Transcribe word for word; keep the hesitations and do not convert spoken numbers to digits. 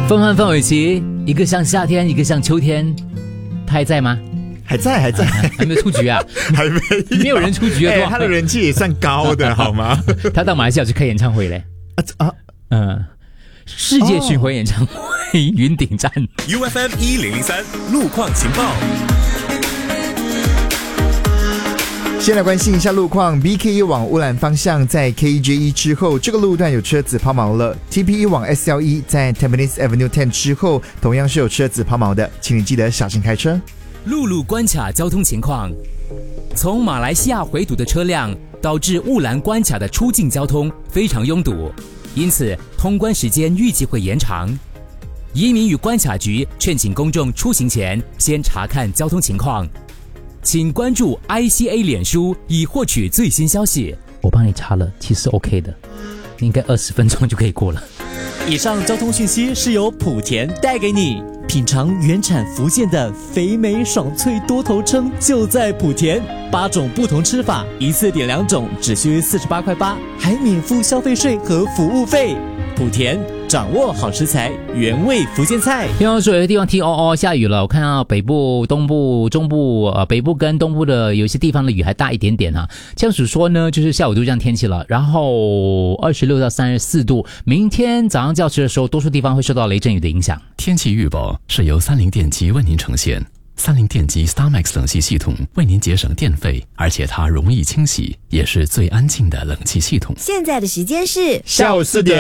纷纷范玮琪，一个像夏天，一个像秋天，他还在吗？ 还在还在、啊、 还没有出局啊？ 还没有， 没有人出局啊、 欸、他的人气也算高的好吗？ 他到马来西亚去开演唱会嘞啊啊嗯，世界巡回演唱会、哦、云顶站 U F M 一零零三路况情报。 先来关心一下路况 ，B K E 往乌兰方向在 K J E 之后，这个路段有车子抛锚了。T P E 往 S L E 在 Tampines Avenue 十之后，同样是有车子抛锚的，请你记得小心开车。 陆路关卡交通情况：从马来西亚回堵的车辆导致乌兰关卡的出境交通非常拥堵，因此通关时间预计会延长。移民与关卡局劝请公众出行前先查看交通情况。请关注 I C A 脸书以获取最新消息。 我帮你查了，其实 OK 的，应该二十分钟就可以过了。 以上交通讯息是由莆田带给你。品尝原产福建的肥美爽脆多头称就在莆田，八种不同吃法，一次点两种，只需四十八块八，还免付消费税和服务费。莆田掌握好食材，原味福建菜。 听说有些地方 T O O 下雨了，我看到北部、东部、中部呃北部跟东部的有些地方的雨还大一点点啊。这样子说呢，就是下午都这样天气了，然后二十六到三十四度，明天早上较迟的时候，多数地方会受到雷阵雨的影响。 天气预报是由三菱电机为您呈现。三菱电机 StarMax 冷气系统为您节省电费，而且它容易清洗，也是最安静的冷气系统。 现在的时间是下午四点。